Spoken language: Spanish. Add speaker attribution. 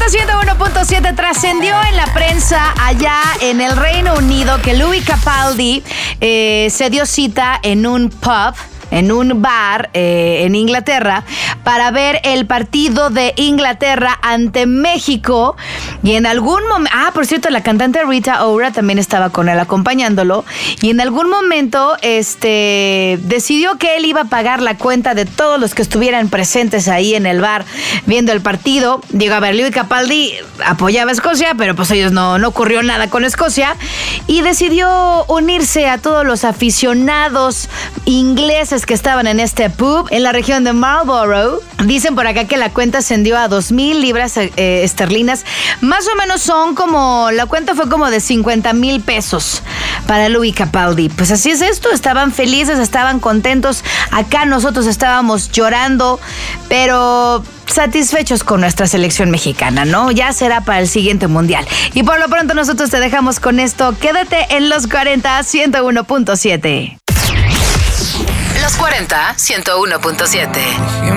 Speaker 1: 101.7 trascendió en la prensa allá en el Reino Unido que Lewis Capaldi se dio cita en un pub, en un bar en Inglaterra para ver el partido de Inglaterra ante México. Y en algún momento, por cierto, la cantante Rita Ora también estaba con él acompañándolo. Y en algún momento decidió que él iba a pagar la cuenta de todos los que estuvieran presentes ahí en el bar viendo el partido. Digo, a ver, Lewis Capaldi apoyaba a Escocia, pero pues ellos no ocurrió nada con Escocia. Y decidió unirse a todos los aficionados ingleses que estaban en este pub en la región de Marlborough. Dicen por acá que la cuenta ascendió a 2,000 libras esterlinas. Más o menos la cuenta fue como de 50,000 pesos para Lewis Capaldi. Pues así es esto, estaban felices, estaban contentos. Acá nosotros estábamos llorando, pero satisfechos con nuestra selección mexicana, ¿no? Ya será para el siguiente mundial. Y por lo pronto nosotros te dejamos con esto. Quédate en Los 40 101.7.
Speaker 2: Los 40 101.7.